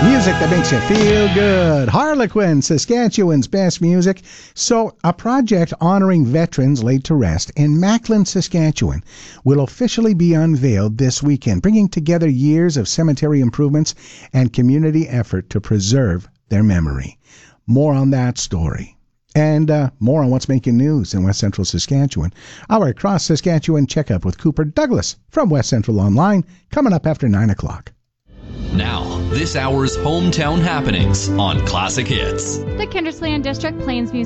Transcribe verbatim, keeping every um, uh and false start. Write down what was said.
Music that makes you feel good. Harlequin, Saskatchewan's best music. So, a project honoring veterans laid to rest in Macklin, Saskatchewan will officially be unveiled this weekend, bringing together years of cemetery improvements and community effort to preserve their memory. More on that story. And uh, more on what's making news in West Central Saskatchewan. Our Across Saskatchewan checkup with Cooper Douglas from West Central Online, coming up after nine o'clock. Now, this hour's hometown happenings on Classic Hits. The Kindersley and District Plains Museum